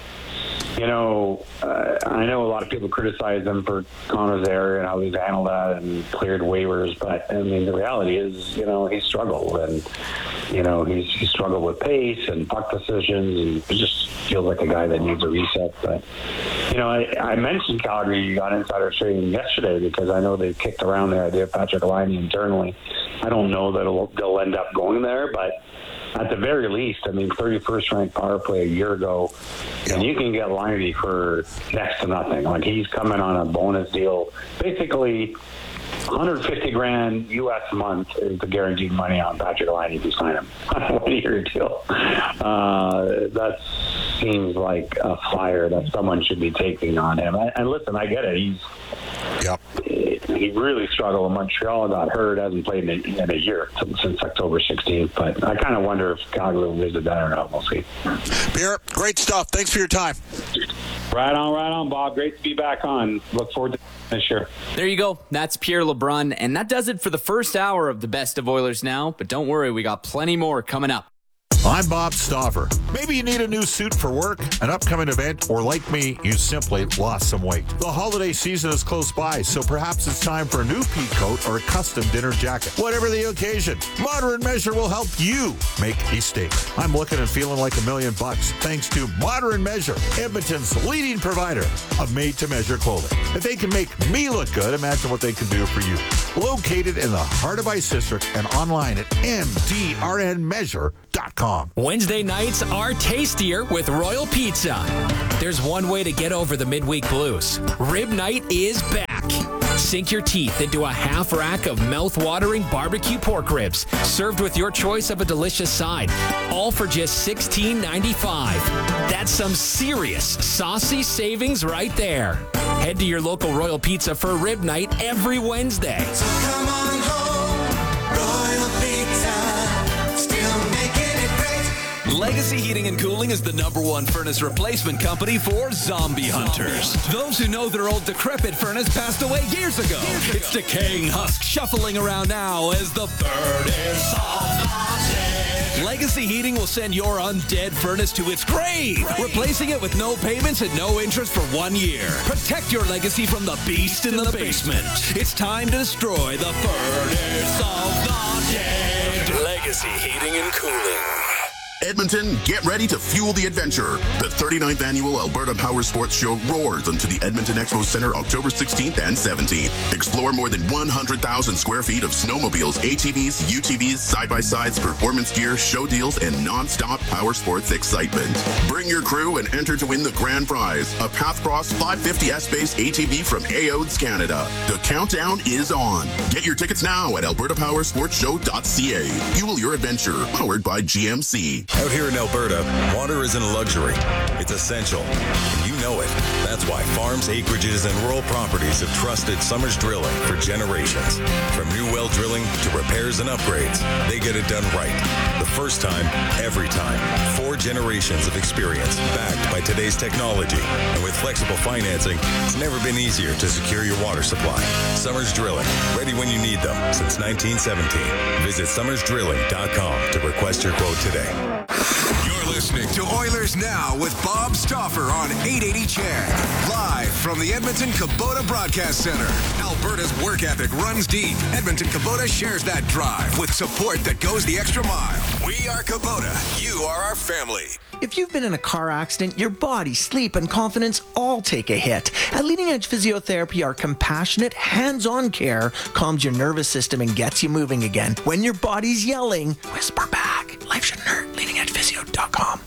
I know a lot of people criticize him for Connors error and how he's handled that and cleared waivers, but I mean, the reality is, he struggled, and he's struggled with pace and puck decisions, and he just feels like a guy that needs a reset. But I mentioned Calgary on Insider Trading yesterday because I know they've kicked around the idea of Patrick Laine internally. I don't know that they'll end up going there, but at the very least, 31st ranked power play a year ago, and you can get Laine for next to nothing. Like, he's coming on a bonus deal. Basically, $150,000 US a month is the guaranteed money on Patrick Laine if you sign him on a 1-year deal. That seems like a flyer that someone should be taking on him. And listen, I get it. He really struggled in Montreal, got hurt, hasn't played in a year since October 16th. But I kind of wonder if Calgary will visit that or not. We'll see. Pierre, great stuff. Thanks for your time. Right on, Bob. Great to be back on. Look forward to this year. There you go. That's Pierre LeBrun. And that does it for the first hour of the Best of Oilers Now. But don't worry, we got plenty more coming up. I'm Bob Stauffer. Maybe you need a new suit for work, an upcoming event, or like me, you simply lost some weight. The holiday season is close by, so perhaps it's time for a new peak coat or a custom dinner jacket. Whatever the occasion, Moderate Measure will help you make a statement. I'm looking and feeling like $1 million thanks to Moderate Measure, Edmonton's leading provider of made-to-measure clothing. If they can make me look good, imagine what they can do for you. Located in the heart of Ice District and online at mdrnmeasure.com. Wednesday nights are tastier with Royal Pizza. There's one way to get over the midweek blues. Rib night is back. Sink your teeth into a half rack of mouth-watering barbecue pork ribs, served with your choice of a delicious side, all for just $16.95. That's some serious saucy savings right there. Head to your local Royal Pizza for rib night every Wednesday. So come on home, Royal Pizza, still making it great. Legacy Heating and Cooling is the #1 furnace replacement company for zombie hunters. Those who know their old decrepit furnace passed away years ago. It's decaying husk shuffling around now as the furnace of the dead. Legacy Heating will send your undead furnace to its grave, replacing it with no payments and no interest for 1 year. Protect your legacy from the beast in the basement. It's time to destroy the furnace of the dead. Legacy Heating and Cooling. Edmonton, get ready to fuel the adventure. The 39th annual Alberta Power Sports Show roars into the Edmonton Expo Center October 16th and 17th. Explore more than 100,000 square feet of snowmobiles, ATVs, UTVs, side-by-sides, performance gear, show deals, and non-stop power sports excitement. Bring your crew and enter to win the grand prize, a Pathcross 550 S-Base ATV from AODS Canada. The countdown is on. Get your tickets now at albertapowersportshow.ca. Fuel your adventure, powered by GMC. Out here in Alberta, water isn't a luxury. It's essential. And you know it. That's why farms, acreages, and rural properties have trusted Summers Drilling for generations. From new well drilling to repairs and upgrades, they get it done right. The first time, every time. 4 generations of experience, backed by today's technology. And with flexible financing, it's never been easier to secure your water supply. Summers Drilling, ready when you need them since 1917. Visit summersdrilling.com to request your quote today. You're listening to Oilers Now with Bob Stauffer on 880 CHED. Live from the Edmonton Kubota Broadcast Center. Alberta's work ethic runs deep. Edmonton Kubota shares that drive with support that goes the extra mile. We are Kubota. You are our family. If you've been in a car accident, your body, sleep, and confidence all take a hit. At Leading Edge Physiotherapy, our compassionate, hands-on care calms your nervous system and gets you moving again. When your body's yelling, whisper back. Life shouldn't hurt. LeadingEdgePhysio.com.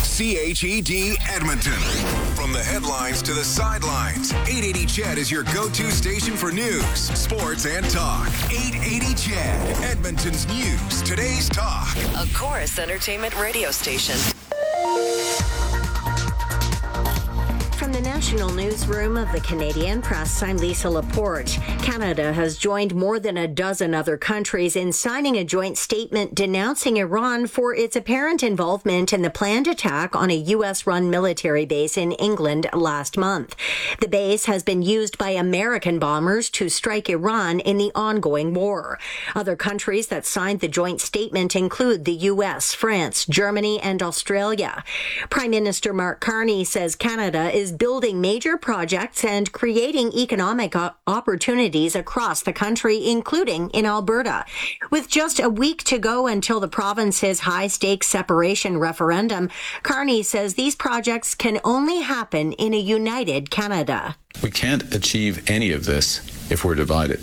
CHED Edmonton. From the headlines to the sidelines, 880 CHED is your go-to station for news, sports, and talk. 880 CHED, Edmonton's news, today's talk. A Chorus Entertainment radio station. From the National national newsroom of the Canadian Press, I'm Lisa Laporte. Canada has joined more than a dozen other countries in signing a joint statement denouncing Iran for its apparent involvement in the planned attack on a U.S.-run military base in England last month. The base has been used by American bombers to strike Iran in the ongoing war. Other countries that signed the joint statement include the U.S., France, Germany, and Australia. Prime Minister Mark Carney says Canada is building major projects and creating economic opportunities across the country, including in Alberta. With just a week to go until the province's high-stakes separation referendum, Carney says these projects can only happen in a united Canada. We can't achieve any of this if we're divided.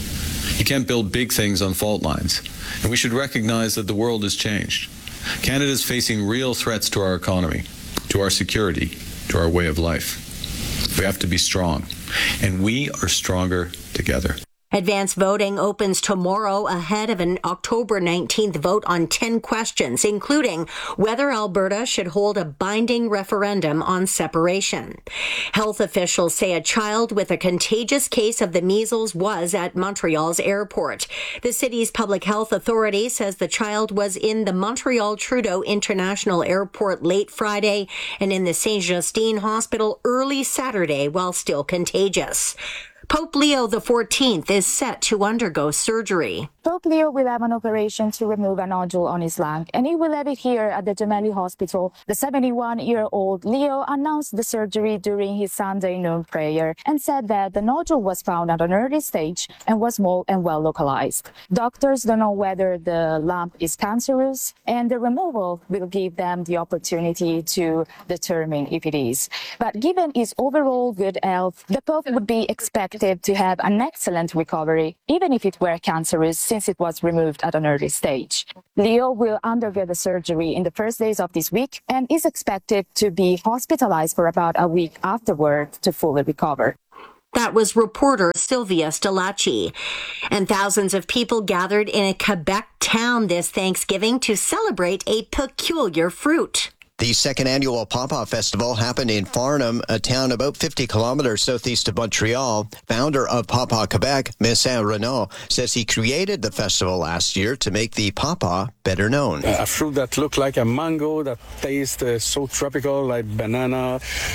You can't build big things on fault lines. And we should recognize that the world has changed. Canada is facing real threats to our economy, to our security, to our way of life. We have to be strong, and we are stronger together. Advance voting opens tomorrow ahead of an October 19th vote on 10 questions, including whether Alberta should hold a binding referendum on separation. Health officials say a child with a contagious case of the measles was at Montreal's airport. The city's public health authority says the child was in the Montreal Trudeau International Airport late Friday and in the Saint-Justine Hospital early Saturday while still contagious. Pope Leo XIV is set to undergo surgery. Pope Leo will have an operation to remove a nodule on his lung, and he will have it here at the Gemelli Hospital. The 71-year-old Leo announced the surgery during his Sunday noon prayer and said that the nodule was found at an early stage and was small and well localized. Doctors don't know whether the lump is cancerous, and the removal will give them the opportunity to determine if it is. But given his overall good health, the Pope would be expected to have an excellent recovery, even if it were cancerous, since it was removed at an early stage. Leo will undergo the surgery in the first days of this week and is expected to be hospitalized for about a week afterward to fully recover. That was reporter Sylvia Stalachi. And thousands of people gathered in a Quebec town this Thanksgiving to celebrate a peculiar fruit. The second annual Pawpaw Festival happened in Farnham, a town about 50 kilometers southeast of Montreal. Founder of Pawpaw Quebec, Vincent Renaud, says he created the festival last year to make the pawpaw better known. A fruit that looks like a mango, that tastes so tropical, like banana,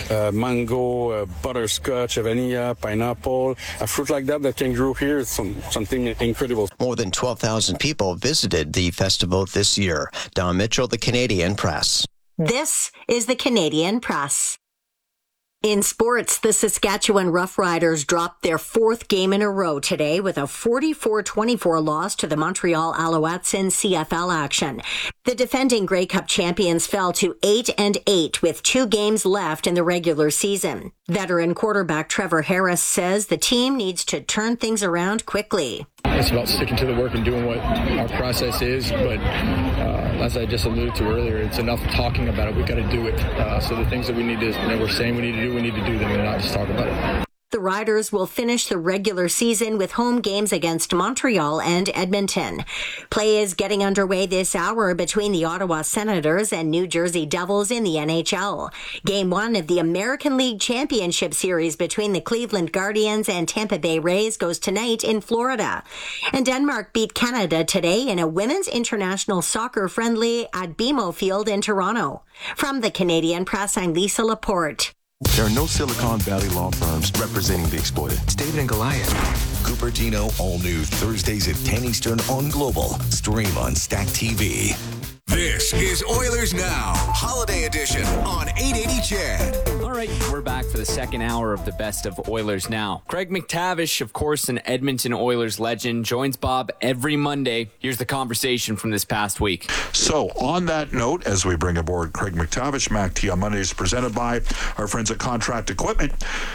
mango, butterscotch, vanilla, pineapple. A fruit like that can grow here is something incredible. More than 12,000 people visited the festival this year. Don Mitchell, the Canadian Press. This is the Canadian Press. In sports, the Saskatchewan Roughriders dropped their fourth game in a row today with a 44-24 loss to the Montreal Alouettes in CFL action. The defending Grey Cup champions fell to 8-8 with 2 games left in the regular season. Veteran quarterback Trevor Harris says the team needs to turn things around quickly. It's about sticking to the work and doing what our process is, but as I just alluded to earlier, it's enough talking about it. We got to do it. So the things that we're saying we need to do, we need to do them and not just talk about it. The Riders will finish the regular season with home games against Montreal and Edmonton. Play is getting underway this hour between the Ottawa Senators and New Jersey Devils in the NHL. Game 1 of the American League Championship Series between the Cleveland Guardians and Tampa Bay Rays goes tonight in Florida. And Denmark beat Canada today in a women's international soccer friendly at BMO Field in Toronto. From the Canadian Press, I'm Lisa Laporte. There are no Silicon Valley law firms representing the exploited. It's David and Goliath. Cupertino, all new Thursdays at 10 Eastern on Global. Stream on Stack TV. This is Oilers Now, Holiday Edition on 880 CHED. All right, we're back for the second hour of the best of Oilers Now. Craig McTavish, of course, an Edmonton Oilers legend, joins Bob every Monday. Here's the conversation from this past week. So, on that note, as we bring aboard Craig McTavish, Mac T on Monday is presented by our friends at Contract Equipment.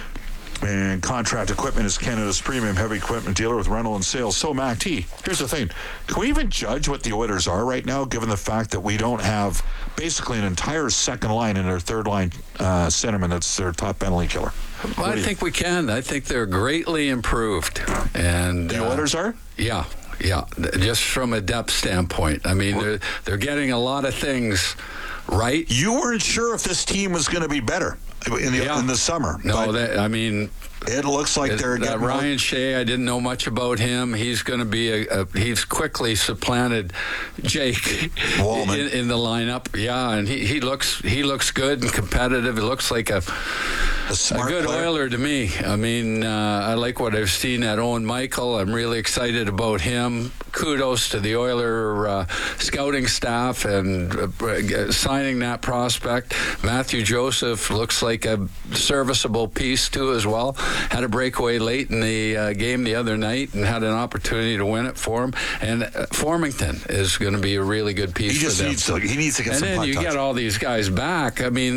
And Contract Equipment is Canada's premium heavy equipment dealer with rental and sales. So, Mac T, here's the thing. Can we even judge what the Oilers are right now, given the fact that we don't have basically an entire second line in their third line centerman that's their top penalty killer? Well, I think we can. I think they're greatly improved. And the Oilers are? Yeah. Just from a depth standpoint. I mean, they're getting a lot of things right. You weren't sure if this team was going to be better. in the summer. No, it looks like they're getting Ryan Shea. I didn't know much about him. He's going to be he's quickly supplanted Jake Wallman in the lineup. Yeah, and he looks good and competitive. It looks like a good player. Oiler to me. I mean, I like what I've seen at Owen Michael. I'm really excited about him. Kudos to the Oiler scouting staff and signing that prospect. Matthew Joseph looks like a serviceable piece too as well. Had a breakaway late in the game the other night and had an opportunity to win it for him. And Formington is going to be a really good piece for them. He needs to get some puck. And then you get all these guys back. I mean,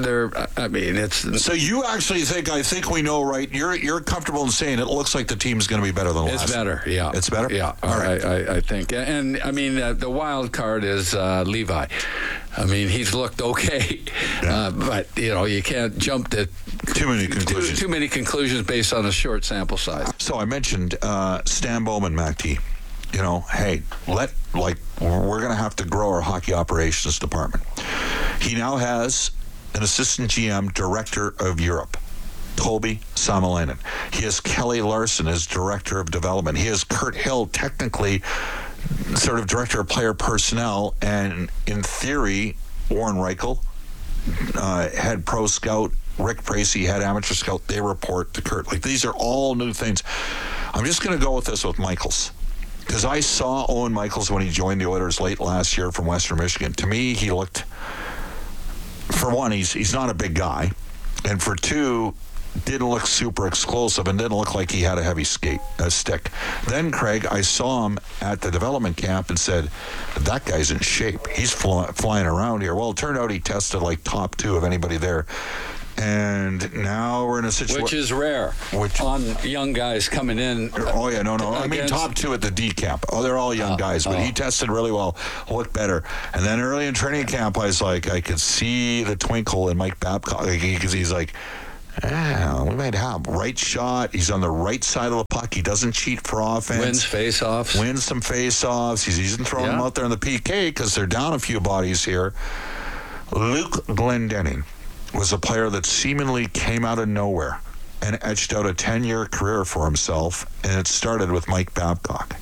it's. So you actually think we know, right? You're comfortable in saying it looks like the team's going to be better than last. It's better, yeah. It's better? Yeah. All right. I think. And, I mean, the wild card is Levi. I mean, he's looked okay. Yeah. But, you can't jump to too many conclusions based on a short sample size. So I mentioned Stan Bowman, Mac T. Hey, we're going to have to grow our hockey operations department. He now has an assistant GM, director of Europe, Colby Samalainen. He has Kelly Larson as director of development. He has Kurt Hill, technically sort of director of player personnel, and in theory, Warren Reichel, head pro scout, Rick Bracey, head amateur scout. They report to Kurt. These are all new things. I'm just going to go with this with Michaels, because I saw Owen Michaels when he joined the Oilers late last year from Western Michigan. To me, he looked, for one, he's not a big guy, and for two, didn't look super explosive and didn't look like he had a heavy stick. Then, Craig, I saw him at the development camp and said, that guy's in shape. He's flying around here. Well, it turned out he tested like top 2 of anybody there. And now we're in a situation... Which is rare on young guys coming in. Oh, yeah, no. I mean, top 2 at the D camp. Oh, they're all young guys, but he tested really well, looked better. And then early in training camp, I was like, I could see the twinkle in Mike Babcock, because he's like, we might have right shot. He's on the right side of the puck. He doesn't cheat for offense. Wins some face-offs. He's even throwing them out there in the PK because they're down a few bodies here. Luke Glendening was a player that seemingly came out of nowhere and etched out a 10-year career for himself, and it started with Mike Babcock.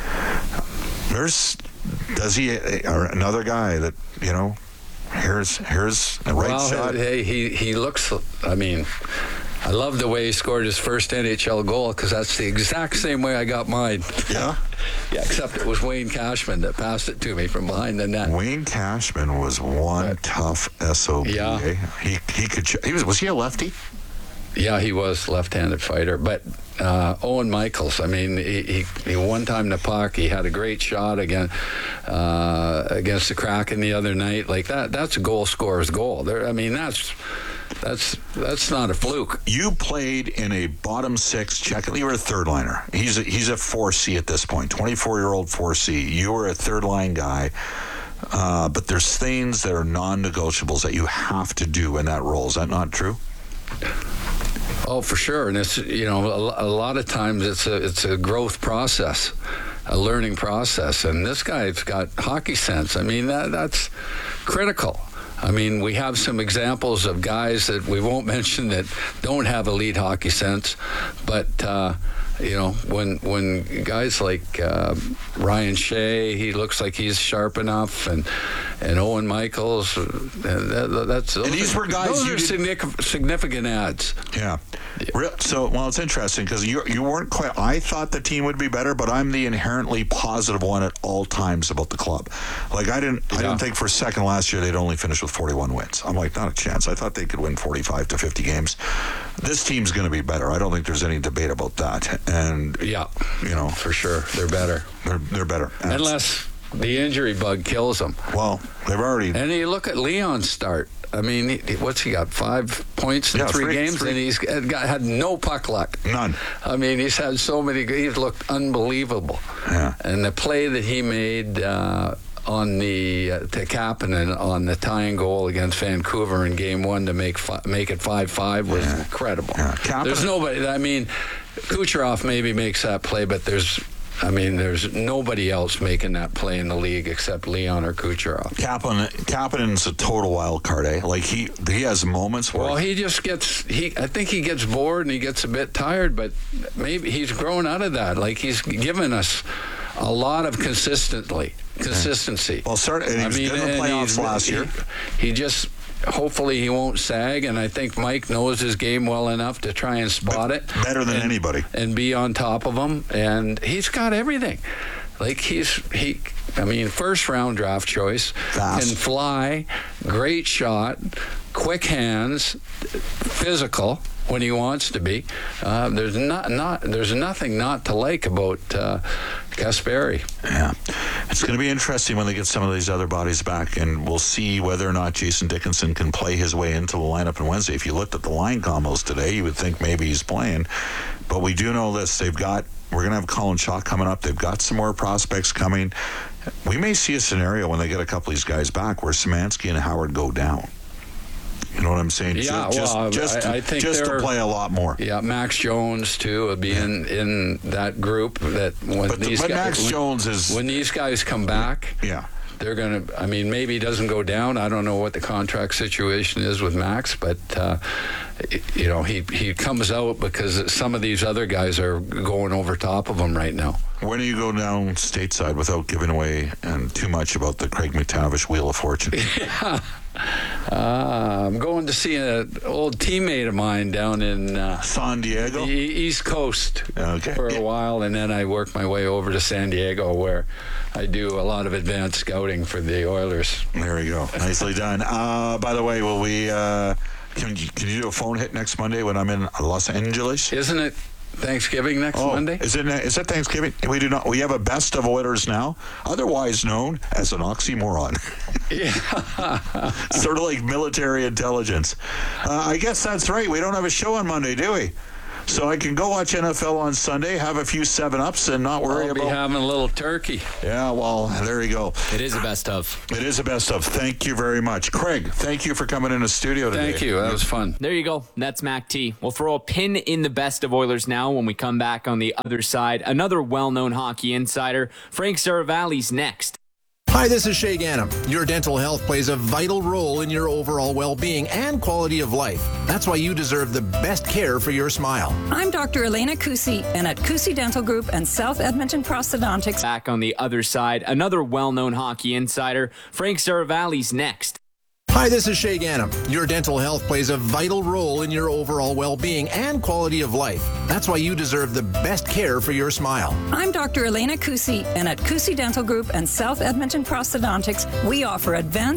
Another guy that, here's a right shot. Hey, he looks, I mean, I love the way he scored his first NHL goal, because that's the exact same way I got mine. Yeah? Yeah, except it was Wayne Cashman that passed it to me from behind the net. Wayne Cashman was one tough SOB. Yeah. Was he a lefty? Yeah, he was left-handed fighter. But Owen Michaels, I mean, he one time the puck. He had a great shot against the Kraken the other night. Like that's a goal scorer's goal. I mean, that's not a fluke. You played in a bottom 6 check. You were a third liner. He's a 4C at this point. 24-year-old 4C. You were a third line guy. But there's things that are non-negotiables that you have to do in that role. Is that not true? Oh, for sure. And it's, a lot of times it's a growth process, a learning process. And this guy's got hockey sense. I mean, that's critical. I mean, we have some examples of guys that we won't mention that don't have elite hockey sense, but when guys like Ryan Shea, he looks like he's sharp enough, and Owen Michaels, those are significant adds. Yeah. So, it's interesting because you weren't quite. I thought the team would be better, but I'm the inherently positive one at all times about the club. Like I didn't think for a second last year they'd only finish with 41 wins. I'm like, not a chance. I thought they could win 45 to 50 games. This team's going to be better. I don't think there's any debate about that. And for sure, they're better. They're better. Unless the injury bug kills them. Well, they've already. And you look at Leon's start. I mean, what's he got? 5 points in 3 games, and he's had no puck luck. None. I mean, he's had so many. He's looked unbelievable. Yeah. And the play that he made on the to Kapanen on the tying goal against Vancouver in Game 1 to make it 5-5 was incredible. Yeah. There's nobody. I mean, Kucherov maybe makes that play, but there's I mean, there's nobody else making that play in the league except Leon or Kucherov. Kapanen's a total wild card, eh? Like he has moments where... Well, he just gets... I think he gets bored and he gets a bit tired, but maybe he's grown out of that. Like, he's given us a lot of consistency. Well, he was good in the playoffs last year. He just... Hopefully he won't sag, and I think Mike knows his game well enough to try and spot it. Better than anybody. And be on top of him, and he's got everything. Like, first round draft choice, fast, can fly, great shot, quick hands, physical when he wants to be. There's nothing not to like about Kasperi. Yeah, it's going to be interesting when they get some of these other bodies back, and we'll see whether or not Jason Dickinson can play his way into the lineup on Wednesday. If you looked at the line combos today, you would think maybe he's playing, but we do know this: we're going to have Colin Shaw coming up. They've got some more prospects coming. We may see a scenario when they get a couple of these guys back where Szymanski and Howard go down. You know what I'm saying? Yeah, I think to play a lot more. Yeah, Max Jones too will be in that group. When these guys come back, yeah, they're going to. I mean, maybe he doesn't go down. I don't know what the contract situation is with Max, but he comes out because some of these other guys are going over top of him right now. When do you go down stateside without giving away too much about the Craig McTavish Wheel of Fortune? Yeah. I'm going to see an old teammate of mine down in San Diego, the East Coast, for a while, and then I work my way over to San Diego, where I do a lot of advanced scouting for the Oilers. There we go. Nicely done. By the way, will we? Can you do a phone hit next Monday when I'm in Los Angeles? Isn't it Thanksgiving next Monday? Is it Thanksgiving? We do not. We have a best of Oilers now, otherwise known as an oxymoron. Yeah. Sort of like military intelligence. I guess that's right. We don't have a show on Monday, do we? So I can go watch NFL on Sunday, have a few 7-Ups, and not worry about... I'll be having a little turkey. Yeah, well, there you go. It is a best of. It is a best of. Thank you very much. Craig, thank you for coming in the studio today. Thank you. That was fun. There you go. That's Mac T. We'll throw a pin in the best of Oilers now when we come back on the other side. Another well-known hockey insider, Frank Saravalli's next. Hi, this is Shay Ganem. Your dental health plays a vital role in your overall well-being and quality of life. That's why you deserve the best care for your smile. I'm Dr. Elena Kusi, and at Kusi Dental Group and South Edmonton Prosthodontics. Back on the other side, another well-known hockey insider, Frank Saravalli's next. Hi, this is Shay Ganem. Your dental health plays a vital role in your overall well-being and quality of life. That's why you deserve the best care for your smile. I'm Dr. Elena Kusi, and at Kusi Dental Group and South Edmonton Prosthodontics, we offer advanced